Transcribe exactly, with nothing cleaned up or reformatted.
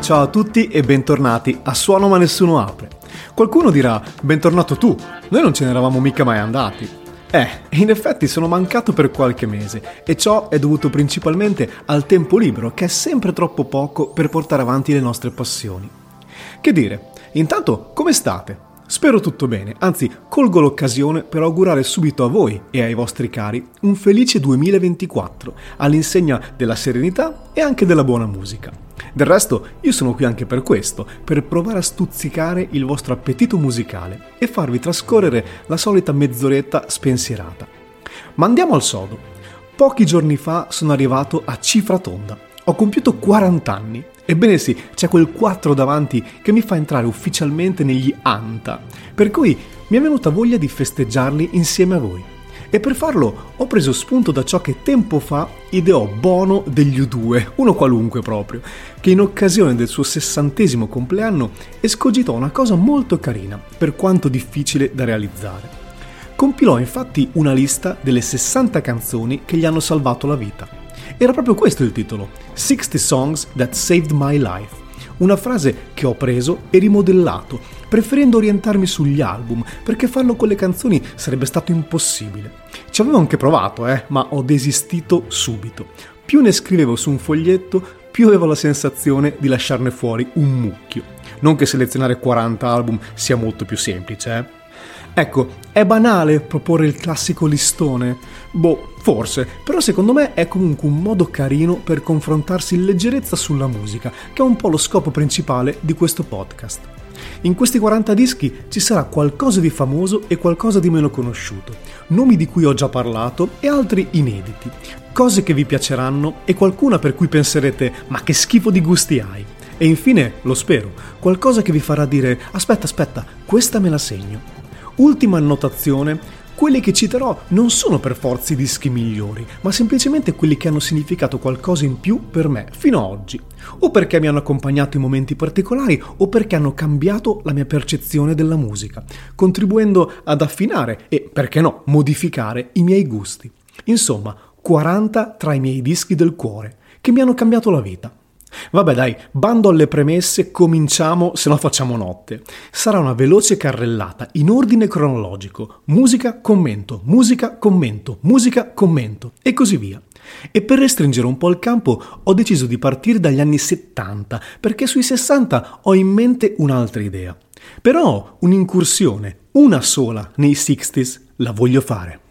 Ciao a tutti e bentornati a Suono ma nessuno apre. Qualcuno dirà, bentornato tu, noi non ce ne eravamo mica mai andati. Eh, in effetti sono mancato per qualche mese e ciò è dovuto principalmente al tempo libero, che è sempre troppo poco per portare avanti le nostre passioni. Che dire, intanto come state? Spero tutto bene, anzi colgo l'occasione per augurare subito a voi e ai vostri cari un felice duemilaventiquattro, all'insegna della serenità e anche della buona musica. Del resto io sono qui anche per questo, per provare a stuzzicare il vostro appetito musicale e farvi trascorrere la solita mezz'oretta spensierata. Ma andiamo al sodo. Pochi giorni fa sono arrivato a cifra tonda. Ho compiuto quaranta anni. Ebbene sì, c'è quel quattro davanti che mi fa entrare ufficialmente negli ANTA, per cui mi è venuta voglia di festeggiarli insieme a voi. E per farlo ho preso spunto da ciò che tempo fa ideò Bono degli U due, uno qualunque proprio, che in occasione del suo sessantesimo compleanno escogitò una cosa molto carina, per quanto difficile da realizzare. Compilò infatti una lista delle sessanta canzoni che gli hanno salvato la vita. Era proprio questo il titolo, sixty Songs That Saved My Life, una frase che ho preso e rimodellato, preferendo orientarmi sugli album, perché farlo con le canzoni sarebbe stato impossibile. Ci avevo anche provato, eh, ma ho desistito subito. Più ne scrivevo su un foglietto, più avevo la sensazione di lasciarne fuori un mucchio. Non che selezionare quaranta album sia molto più semplice, eh. Ecco, è banale proporre il classico listone? Boh, forse, però secondo me è comunque un modo carino per confrontarsi in leggerezza sulla musica, che è un po' lo scopo principale di questo podcast. In questi quaranta dischi ci sarà qualcosa di famoso e qualcosa di meno conosciuto, nomi di cui ho già parlato e altri inediti, cose che vi piaceranno e qualcuna per cui penserete «ma che schifo di gusti hai?» E infine, lo spero, qualcosa che vi farà dire «aspetta, aspetta, questa me la segno». Ultima annotazione, quelli che citerò non sono per forza i dischi migliori, ma semplicemente quelli che hanno significato qualcosa in più per me fino ad oggi, o perché mi hanno accompagnato in momenti particolari o perché hanno cambiato la mia percezione della musica, contribuendo ad affinare e, perché no, modificare i miei gusti. Insomma, quaranta tra i miei dischi del cuore, che mi hanno cambiato la vita. Vabbè dai, bando alle premesse, cominciamo, se no facciamo notte. Sarà una veloce carrellata in ordine cronologico, musica, commento, musica, commento, musica, commento e così via. E per restringere un po' il campo ho deciso di partire dagli anni settanta, perché sui sessanta ho in mente un'altra idea. Però un'incursione, una sola, nei sixties la voglio fare.